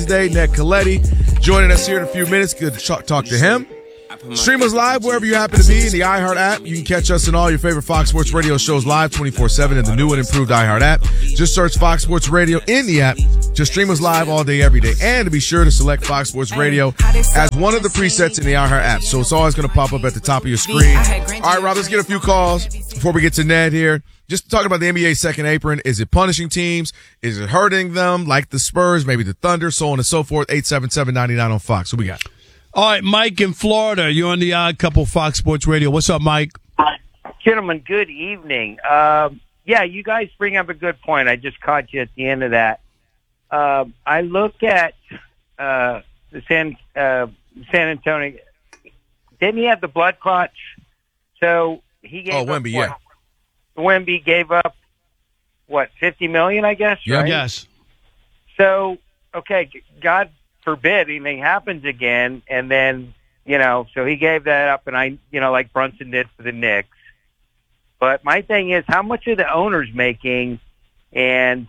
Day, Ned Coletti joining us here in a few minutes. Good to talk to him. Stream us live wherever you happen to be in the iHeart app. You can catch us in all your favorite Fox Sports Radio shows live 24/7 in the new and improved iHeart app. Just search Fox Sports Radio in the app. Just stream us live all day, every day. And to be sure to select Fox Sports Radio as one of the presets in the iHeart app. So it's always going to pop up at the top of your screen. All right, Rob, let's get a few calls before we get to Ned here. Just talking about the NBA second apron. Is it punishing teams? Is it hurting them like the Spurs, maybe the Thunder, so on and so forth? 877-99 on Fox. What we got? All right, Mike in Florida. You're on the Odd Couple Fox Sports Radio. What's up, Mike? Gentlemen, good evening. Yeah, you guys bring up a good point. I just caught you at the end of that. I look at the San Antonio. Didn't he have the blood clots? So he gave Wemby, yeah. Wemby gave up, $50 million, I guess, Yeah. right? Yes. So, okay, God forbid anything happens again, and then, so he gave that up, and like Brunson did for the Knicks. But my thing is, how much are the owners making? And,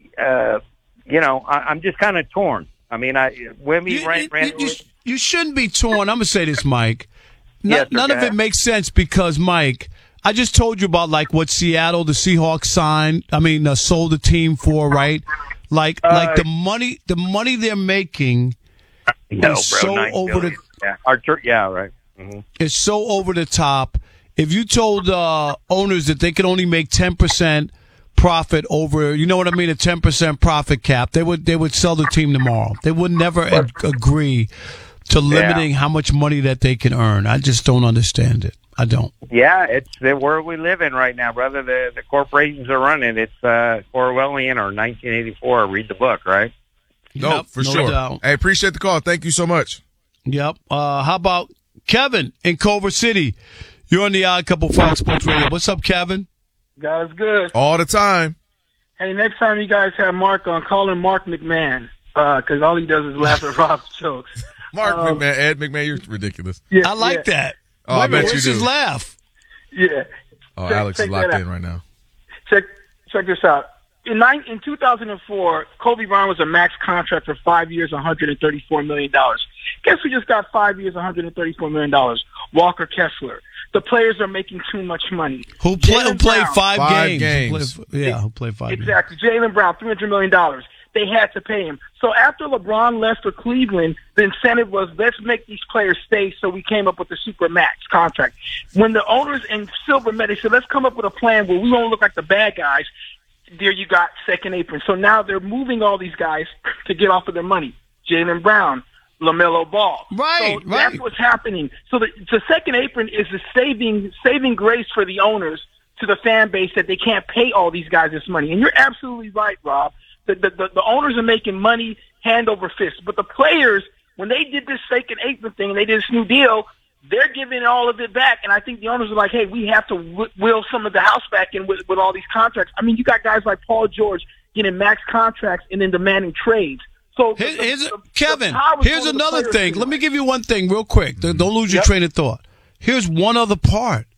I'm just kind of torn. I mean, Wemby you shouldn't be torn. I'm going to say this, Mike. None of it makes sense because, Mike, I just told you about what Seattle, the Seahawks sold the team for, right? Like the money they're making is so over the right. Mm-hmm. It's so over the top. If you told owners that they could only make 10% profit over, you know what I mean, a 10% profit cap, they would sell the team tomorrow. They would never agree to limiting how much money that they can earn. I just don't understand it. I don't. Yeah, it's the world we live in right now, brother. The corporations are running. It's Orwellian or 1984. Read the book, right? No, for sure. Doubt. Hey, appreciate the call. Thank you so much. Yep. How about Kevin in Culver City? You're on the Odd Couple Fox Sports Radio. What's up, Kevin? God is good. All the time. Hey, next time you guys have Mark on, call him Mark McMahon, because all he does is laugh at Rob's jokes. Mark McMahon, Ed McMahon, you're ridiculous. Yeah, I like that. Oh, I bet you do. Where's his laugh? Yeah. Oh, Alex is locked in right now. Check this out. In 2004, Kobe Bryant was a max contract for 5 years, $134 million. Guess who just got 5 years, $134 million? Walker Kessler. The players are making too much money. Who played five games? Who played 5 games. Exactly. Jaylen Brown, $300 million. They had to pay him. So after LeBron left for Cleveland, the incentive was, let's make these players stay, so we came up with the super max contract. When the owners in Silver met, they said, let's come up with a plan where we won't look like the bad guys. There you got second apron. So now they're moving all these guys to get off of their money. Jaylen Brown, LaMelo Ball. Right, so that's what's happening. So the second apron is the saving grace for the owners to the fan base that they can't pay all these guys this money. And you're absolutely right, Rob. The owners are making money hand over fist. But the players, when they did this second apron thing and they did this new deal, they're giving all of it back. And I think the owners are like, hey, we have to will some of the house back in with all these contracts. I mean, you got guys like Paul George getting max contracts and then demanding trades. So Kevin, here's another thing. Let me give you one thing real quick. Don't lose your train of thought. Here's one other part.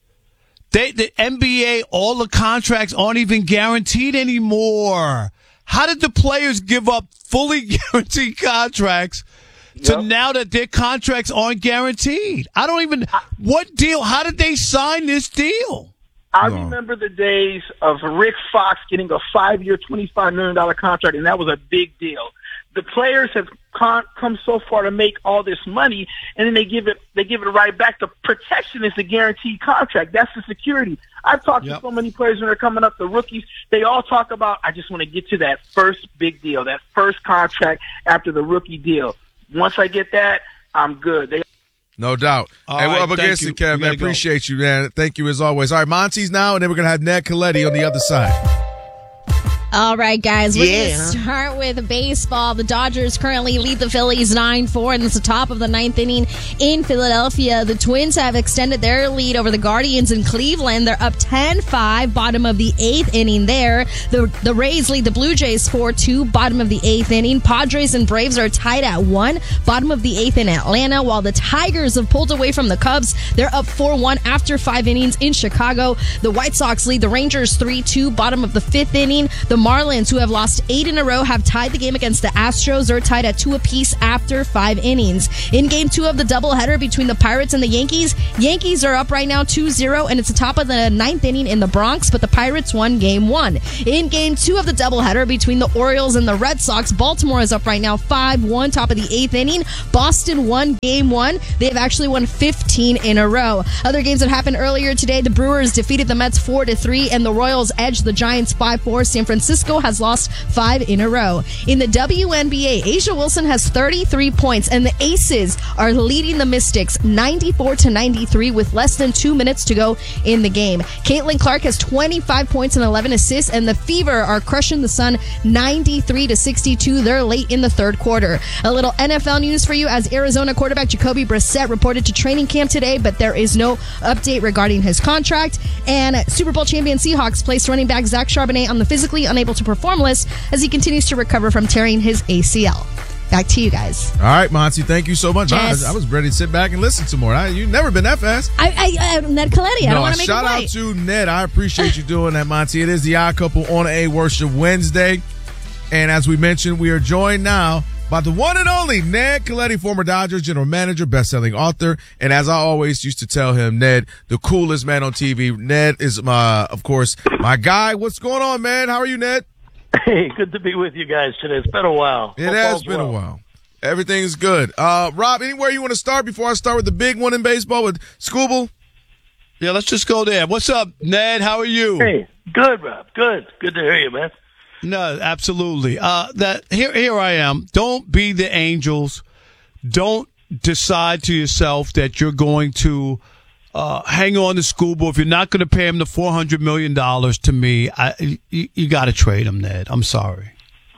The NBA, all the contracts aren't even guaranteed anymore. How did the players give up fully guaranteed contracts to now that their contracts aren't guaranteed? What deal? How did they sign this deal? I remember the days of Rick Fox getting a 5-year, $25 million contract, and that was a big deal. The players have come so far to make all this money, and then they give it right back. The protection is the guaranteed contract. That's the security. I've talked to so many players when they're coming up, the rookies. They all talk about, I just want to get to that first big deal, that first contract after the rookie deal. Once I get that, I'm good. No doubt. Hey, we're up against it, Kevin. I appreciate you, man. Thank you as always. All right, Monty's now, and then we're going to have Ned Coletti on the other side. All right, guys, we're going to start with baseball. The Dodgers currently lead the Phillies 9-4, and it's the top of the ninth inning in Philadelphia. The Twins have extended their lead over the Guardians in Cleveland. They're up 10-5, bottom of the eighth inning there. The Rays lead the Blue Jays 4-2, bottom of the eighth inning. Padres and Braves are tied at 1, bottom of the eighth in Atlanta, while the Tigers have pulled away from the Cubs. They're up 4-1 after 5 innings in Chicago. The White Sox lead the Rangers 3-2, bottom of the fifth inning. The Marlins, who have lost 8 in a row, have tied the game against the Astros. They're tied at 2 apiece after 5 innings. In Game 2 of the doubleheader between the Pirates and the Yankees are up right now 2-0, and it's the top of the 9th inning in the Bronx, but the Pirates won Game 1. In Game 2 of the doubleheader between the Orioles and the Red Sox, Baltimore is up right now 5-1, top of the 8th inning. Boston won Game 1. They have actually won 15 in a row. Other games that happened earlier today, the Brewers defeated the Mets 4-3, and the Royals edged the Giants 5-4. San Francisco has lost 5 in a row. In the WNBA, A'ja Wilson has 33 points, and the Aces are leading the Mystics 94-93 with less than 2 minutes to go in the game. Caitlin Clark has 25 points and 11 assists, and the Fever are crushing the Sun 93-62. They're late in the third quarter. A little NFL news for you, as Arizona quarterback Jacoby Brissett reported to training camp today, but there is no update regarding his contract. And Super Bowl champion Seahawks placed running back Zach Charbonnet on the physically unable to perform list as he continues to recover from tearing his ACL. Back to you guys. All right, Monty, thank you so much. Yes. I was ready to sit back and listen to more. You've never been that fast. Ned Coletti, I don't want to make shout out to Ned. I appreciate you doing that, Monty. It is the Odd Couple on a Worship Wednesday. And as we mentioned, we are joined now by the one and only Ned Coletti, former Dodgers general manager, best-selling author. And as I always used to tell him, Ned, the coolest man on TV. Ned is, of course, my guy. What's going on, man? How are you, Ned? Hey, good to be with you guys today. It's been a while. It has been a while. Everything's good. Rob, anywhere you want to start before I start with the big one in baseball with Scooble? Yeah, let's just go there. What's up, Ned? How are you? Hey, good, Rob. Good. Good to hear you, man. No, absolutely. Here I am. Don't be the Angels. Don't decide to yourself that you're going to hang on to Scooble. If you're not going to pay him the $400 million to me, you got to trade him, Ned. I'm sorry.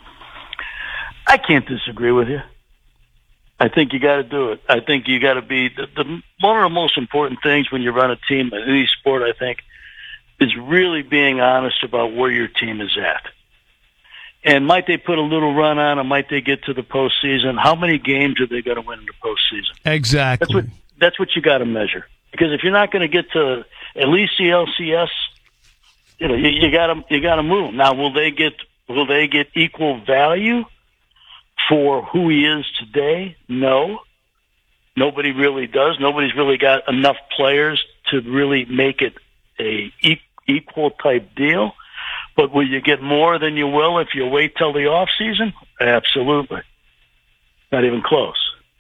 I can't disagree with you. I think you got to do it. I think you got to be one of the most important things when you run a team in any sport, I think, is really being honest about where your team is at. And might they put a little run on, or might they get to the postseason? How many games are they going to win in the postseason? Exactly. That's what you got to measure. Because if you're not going to get to at least the LCS, you got to move. Now, will they get equal value for who he is today? No. Nobody really does. Nobody's really got enough players to really make it a equal type deal. But will you get more than you will if you wait till the off season? Absolutely. Not even close.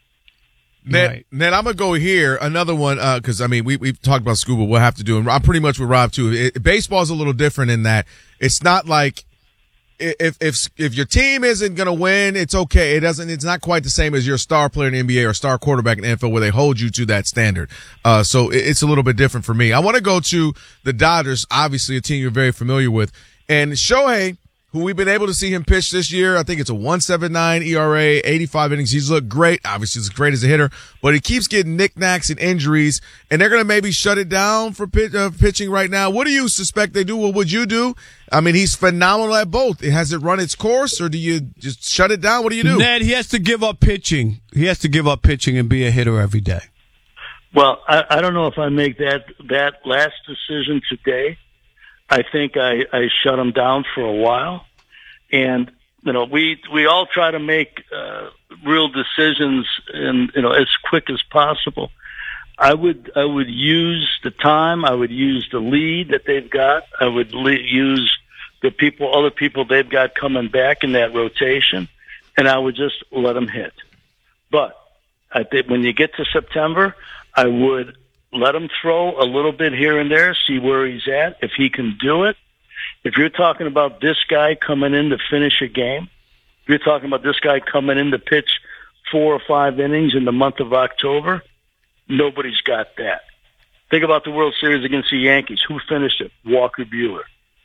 Ned, I'm going to go here. Another one, because, we've talked about Scuba. We'll have to do, and I'm pretty much with Rob, too. Baseball's a little different in that it's not like if your team isn't going to win, it's okay. It's not quite the same as your star player in the NBA or star quarterback in the NFL where they hold you to that standard. So it's a little bit different for me. I want to go to the Dodgers, obviously a team you're very familiar with. And Shohei, who we've been able to see him pitch this year, I think it's a 1.79 ERA, 85 innings. He's looked great. Obviously, he's great as a hitter, but he keeps getting knickknacks and injuries, and they're going to maybe shut it down for pitching right now. What do you suspect they do? What would you do? He's phenomenal at both. Has it run its course, or do you just shut it down? What do you do? Ned, he has to give up pitching. He has to give up pitching and be a hitter every day. Well, I don't know if I make that last decision today. I think I shut him down for a while, and we all try to make real decisions and as quick as possible. I would use the time. I would use the lead that they've got. I would use other people they've got coming back in that rotation, and I would just let them hit. But I think when you get to September, I would let him throw a little bit here and there, see where he's at, if he can do it. If you're talking about this guy coming in to finish a game, if you're talking about this guy coming in to pitch 4 or 5 innings in the month of October, nobody's got that. Think about the World Series against the Yankees. Who finished it? Walker Buehler.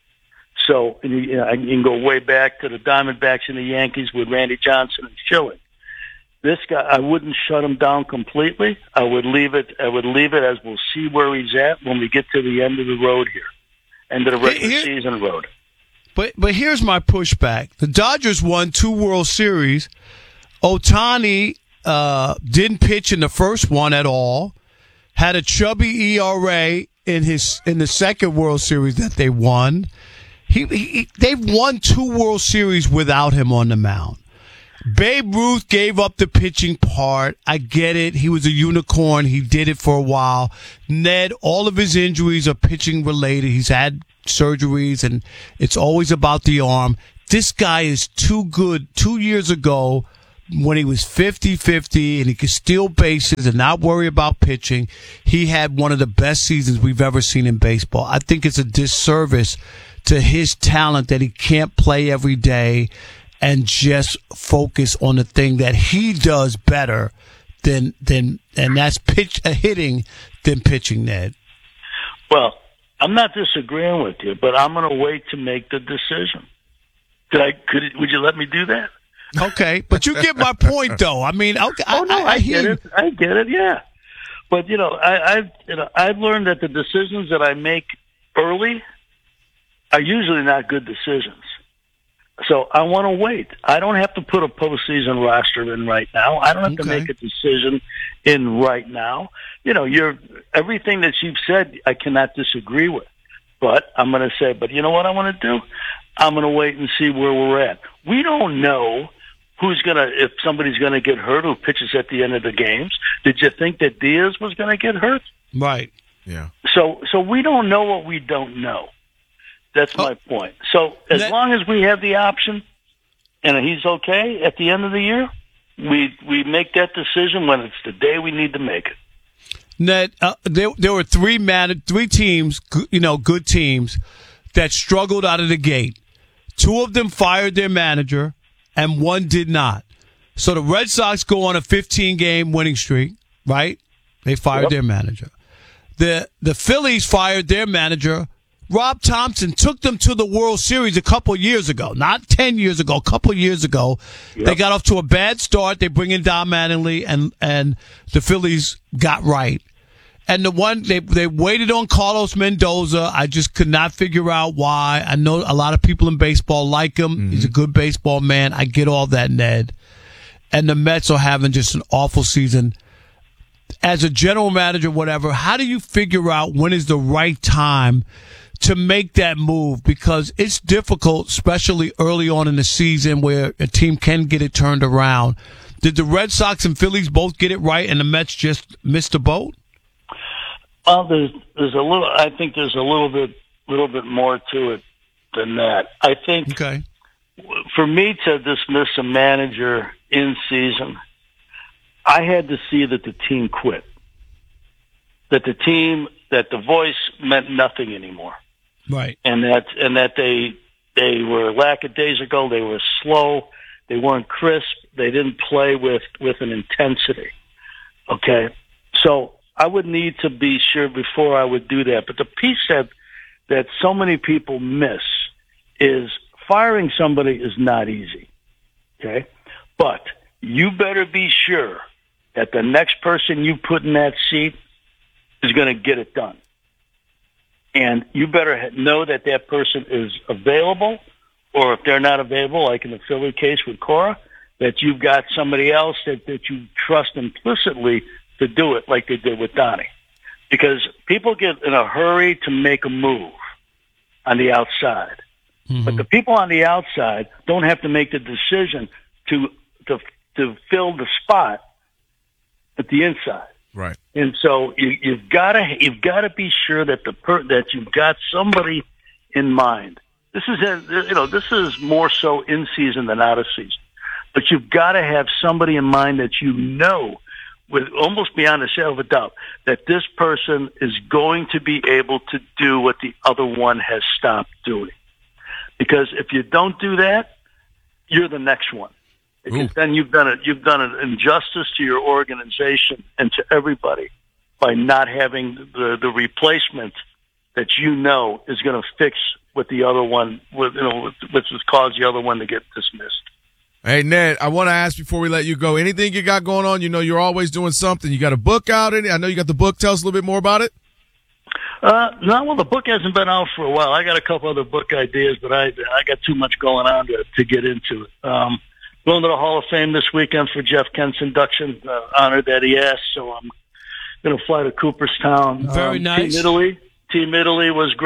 So you can go way back to the Diamondbacks and the Yankees with Randy Johnson and Schilling. This guy, I wouldn't shut him down completely. I would leave it as we'll see where he's at when we get to the end of the road here, end of the regular season road. But here's my pushback. The Dodgers won 2 World Series. Ohtani didn't pitch in the first one at all. Had a chubby ERA in the second World Series that they won. They've won 2 World Series without him on the mound. Babe Ruth gave up the pitching part. I get it. He was a unicorn. He did it for a while. Ned, all of his injuries are pitching related. He's had surgeries, and it's always about the arm. This guy is too good. 2 years ago, when he was 50-50 and he could steal bases and not worry about pitching, he had one of the best seasons we've ever seen in baseball. I think it's a disservice to his talent that he can't play every day and just focus on the thing that he does better than and that's hitting than pitching, Ned. Well, I'm not disagreeing with you, but I'm going to wait to make the decision. Would you let me do that? Okay, but you get my point, though. I mean, okay, I get it. I get it. Yeah, but I've learned that the decisions that I make early are usually not good decisions. So I want to wait. I don't have to put a postseason roster in right now. I don't have to make a decision in right now. Everything that you've said, I cannot disagree with. But I'm going to say, but you know what I want to do? I'm going to wait and see where we're at. We don't know if somebody's going to get hurt who pitches at the end of the games. Did you think that Diaz was going to get hurt? Right. Yeah. So we don't know what we don't know. That's my point. So as long as we have the option and he's okay at the end of the year, we make that decision when it's the day we need to make it. Ned, there were three teams, good teams that struggled out of the gate. 2 of them fired their manager, and 1 did not. So the Red Sox go on a 15-game winning streak, right? They fired their manager. The Phillies fired their manager. Rob Thompson took them to the World Series a couple years ago, not 10 years ago, a couple years ago. Yep. They got off to a bad start. They bring in Don Mattingly, and the Phillies got right. And the one they waited on Carlos Mendoza. I just could not figure out why. I know a lot of people in baseball like him. Mm-hmm. He's a good baseball man. I get all that, Ned. And the Mets are having just an awful season. As a general manager, whatever, how do you figure out when is the right time to make that move? Because it's difficult, especially early on in the season where a team can get it turned around. Did the Red Sox and Phillies both get it right and the Mets just missed the boat? Well, I think there's a little bit more to it than that. I think for me to dismiss a manager in season, I had to see that the team quit. That the voice meant nothing anymore. Right. And that they were lackadaisical, they were slow, they weren't crisp, they didn't play with an intensity. Okay? So I would need to be sure before I would do that. But the piece that so many people miss is firing somebody is not easy. Okay? But you better be sure that the next person you put in that seat is going to get it done. And you better know that person is available, or if they're not available, like in the Philly case with Cora, that you've got somebody else that you trust implicitly to do it like they did with Donnie. Because people get in a hurry to make a move on the outside. Mm-hmm. But the people on the outside don't have to make the decision to fill the spot at the inside. Right. And so you've got to be sure that that you've got somebody in mind. This is more so in season than out of season. But you've got to have somebody in mind that with almost beyond a shadow of a doubt, that this person is going to be able to do what the other one has stopped doing. Because if you don't do that, you're the next one. Because then you've done an injustice to your organization and to everybody by not having the replacement that is going to fix what the other one, which has caused the other one to get dismissed. Hey, Ned, I want to ask before we let you go, anything you got going on? You're always doing something. You got a book out? I know you got the book. Tell us a little bit more about it. No, well, the book hasn't been out for a while. I got a couple other book ideas, but I got too much going on to get into it. Going to the Hall of Fame this weekend for Jeff Kent's induction, honor that he asked, so I'm going to fly to Cooperstown. Very nice. Team Italy was great.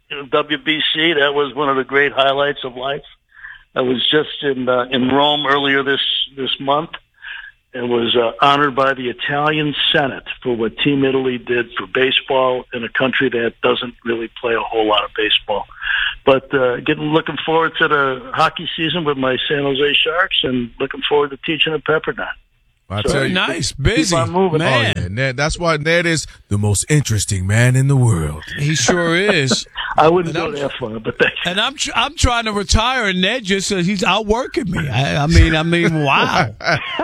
WBC. That was one of the great highlights of life. I was just in Rome earlier this month and was honored by the Italian Senate for what Team Italy did for baseball in a country that doesn't really play a whole lot of baseball. But looking forward to the hockey season with my San Jose Sharks and looking forward to teaching at Pepperdine. I tell you, nice, busy man. Oh, yeah, Ned, that's why Ned is the most interesting man in the world. He sure is. I wouldn't go that far, but thanks. And I'm trying to retire, and Ned just says he's outworking me. I mean, wow.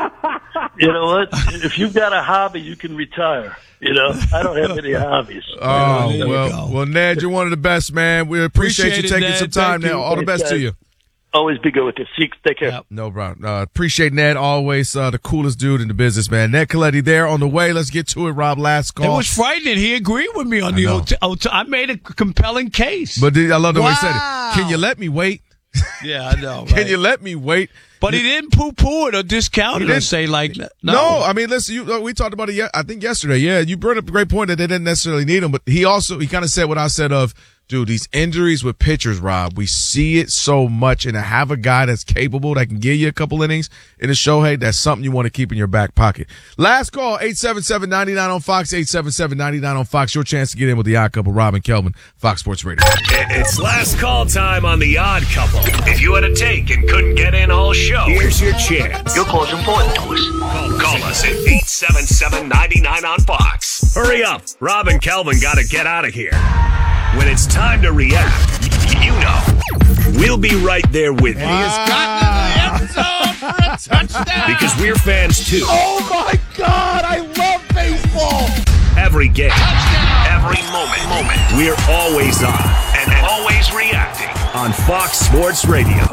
You know what? If you've got a hobby, you can retire. You know, I don't have any hobbies. Oh, well, Ned, you're one of the best, man. We appreciate you taking some time now. All the best to you. Always be good with you. Take care. Yep. No problem. Appreciate Ned, always the coolest dude in the business, man. Ned Colletti there on the way. Let's get to it, Rob. Last call. It was frightening. He agreed with me on the OT. I made a compelling case. But I love the way he said it. Can you let me wait? Yeah, I know. Right? Can you let me wait? But he didn't poo-poo it or discount it or say like, no. I mean, listen, we talked about it, I think yesterday. Yeah, you brought up a great point that they didn't necessarily need him. But he kind of said what I said of, dude, these injuries with pitchers, Rob, we see it so much. And to have a guy that's capable that can give you a couple innings in a Shohei, that's something you want to keep in your back pocket. Last call, 877-99 on Fox, 877-99 on Fox. Your chance to get in with the Odd Couple, Rob and Kelvin, Fox Sports Radio. It's last call time on the Odd Couple. If you had a take and couldn't get in all show, here's your chance. Your call's important to us. Call us at 877-99 on Fox. Hurry up. Rob and Kelvin got to get out of here. When it's time to react, you know, we'll be right there with you. He has gotten in the end zone for a touchdown. Because we're fans too. Oh my God, I love baseball. Every game, touchdown. Every moment, we're always on and always reacting on Fox Sports Radio.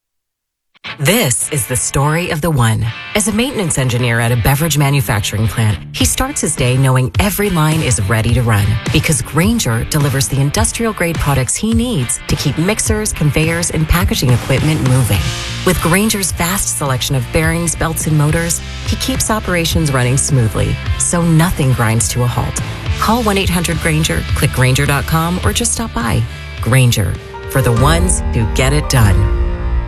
This is the story of the one. As a maintenance engineer at a beverage manufacturing plant, he starts his day knowing every line is ready to run because Grainger delivers the industrial-grade products he needs to keep mixers, conveyors, and packaging equipment moving. With Grainger's vast selection of bearings, belts, and motors, he keeps operations running smoothly, so nothing grinds to a halt. Call 1-800-GRAINGER, click Grainger.com, or just stop by. Grainger, for the ones who get it done.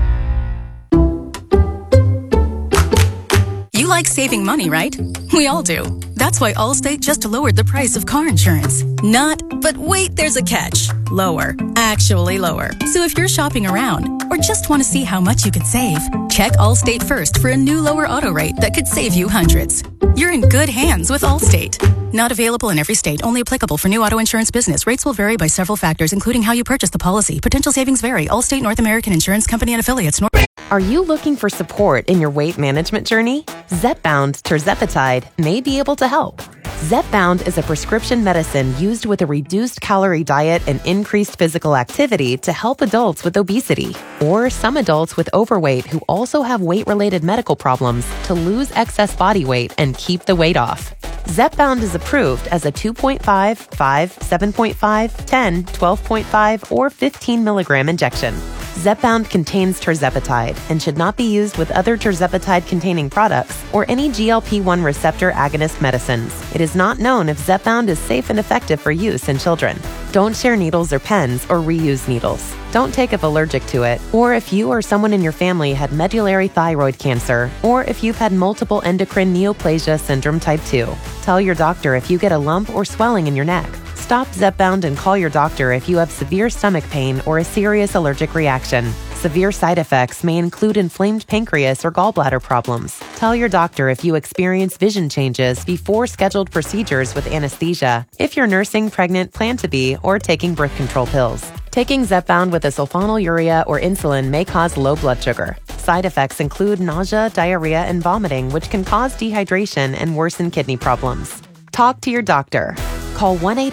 You like saving money, right? We all do. That's why Allstate just lowered the price of car insurance. Not, but wait, there's a catch. Lower. Actually lower. So if you're shopping around or just want to see how much you could save, check Allstate first for a new lower auto rate that could save you hundreds. You're in good hands with Allstate. Not available in every state. Only applicable for new auto insurance business. Rates will vary by several factors, including how you purchase the policy. Potential savings vary. Allstate North American Insurance Company and affiliates. Are you looking for support in your weight management journey? Zepbound Tirzepatide may be able to help. Zepbound is a prescription medicine used with a reduced calorie diet and increased physical activity to help adults with obesity or some adults with overweight who also have weight-related medical problems to lose excess body weight and keep the weight off. Zepbound is approved as a 2.5, 5, 7.5, 10, 12.5, or 15 milligram injection. Zepbound contains tirzepatide and should not be used with other tirzepatide-containing products or any GLP-1 receptor agonist medicines. It is not known if Zepbound is safe and effective for use in children. Don't share needles or pens or reuse needles. Don't take if allergic to it, or if you or someone in your family had medullary thyroid cancer, or if you've had multiple endocrine neoplasia syndrome type 2. Tell your doctor if you get a lump or swelling in your neck. Stop Zepbound and call your doctor if you have severe stomach pain or a serious allergic reaction. Severe side effects may include inflamed pancreas or gallbladder problems. Tell your doctor if you experience vision changes before scheduled procedures with anesthesia, if you're nursing, pregnant, plan to be, or taking birth control pills. Taking Zepbound with a sulfonylurea or insulin may cause low blood sugar. Side effects include nausea, diarrhea, and vomiting, which can cause dehydration and worsen kidney problems. Talk to your doctor. Call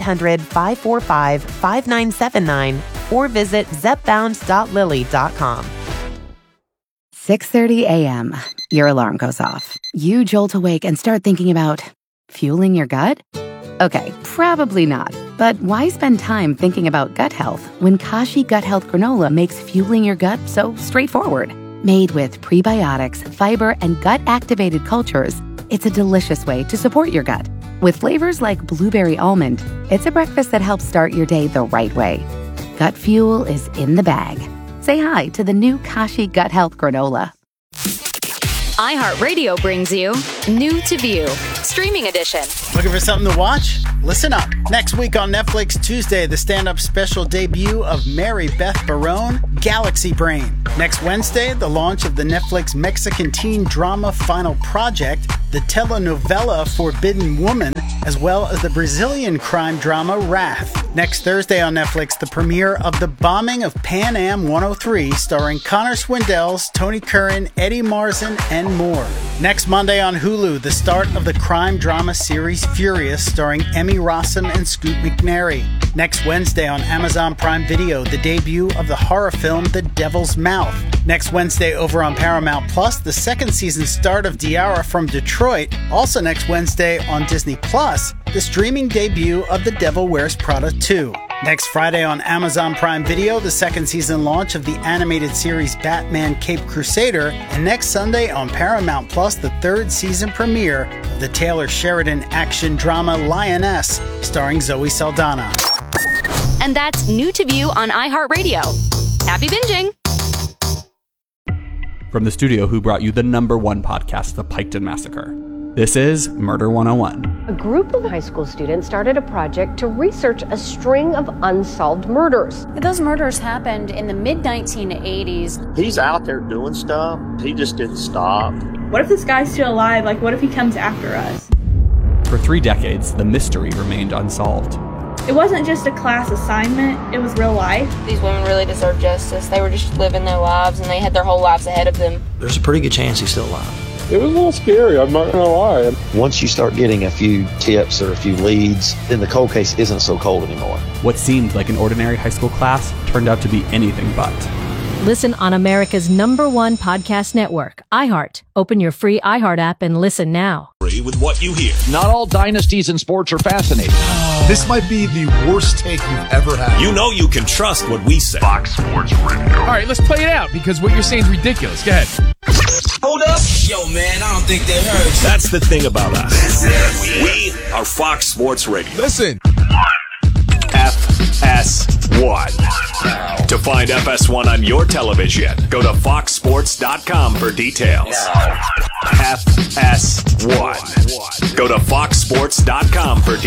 1-800-545-5979 or visit zepbound.lily.com. 6:30 a.m. Your alarm goes off. You jolt awake and start thinking about fueling your gut? Okay, probably not. But why spend time thinking about gut health when Kashi Gut Health Granola makes fueling your gut so straightforward? Made with prebiotics, fiber, and gut-activated cultures, it's a delicious way to support your gut. With flavors like blueberry almond, it's a breakfast that helps start your day the right way. Gut fuel is in the bag. Say hi to the new Kashi Gut Health Granola. iHeartRadio brings you New to View, Streaming Edition. Looking for something to watch? Listen up. Next week on Netflix, Tuesday, the stand-up special debut of Mary Beth Barone, Galaxy Brain. Next Wednesday, the launch of the Netflix Mexican teen drama Final Project, the telenovela Forbidden Woman, as well as the Brazilian crime drama Wrath. Next Thursday on Netflix, the premiere of The Bombing of Pan Am 103, starring Connor Swindells, Tony Curran, Eddie Marsan, and more. Next Monday on Hulu, the start of the crime drama series Furious, starring Emmy Rossum and Scoot McNairy. Next Wednesday on Amazon Prime Video, the debut of the horror film The Devil's Mouth. Next Wednesday over on Paramount Plus, the second season start of Diara from Detroit. Also next Wednesday on Disney Plus, the streaming debut of The Devil Wears Prada 2. Next Friday on Amazon Prime Video, the second season launch of the animated series Batman Caped Crusader. And next Sunday on Paramount Plus, the third season premiere of the Taylor Sheridan action drama Lioness, starring Zoe Saldana. And that's New to View on iHeartRadio. Happy binging! From the studio who brought you the #1 podcast, The Piketon Massacre, this is Murder 101. A group of high school students started a project to research a string of unsolved murders. Those murders happened in the mid-1980s. He's out there doing stuff. He just didn't stop. What if this guy's still alive? Like, what if he comes after us? For 3 decades, the mystery remained unsolved. It wasn't just a class assignment, it was real life. These women really deserve justice. They were just living their lives, and they had their whole lives ahead of them. There's a pretty good chance he's still alive. It was a little scary, I'm not gonna lie. Once you start getting a few tips or a few leads, then the cold case isn't so cold anymore. What seemed like an ordinary high school class turned out to be anything but. Listen on America's #1 podcast network, iHeart. Open your free iHeart app and listen now. With what you hear. Not all dynasties in sports are fascinating. This might be the worst take you've ever had. You know you can trust what we say. Fox Sports Radio. All right, let's play it out because what you're saying is ridiculous. Go ahead. Hold up. Yo, man, I don't think they heard you. That's the thing about us. We are Fox Sports Radio. Listen. FS1. To find FS1 on your television, go to foxsports.com for details. FS1. Go to foxsports.com for details.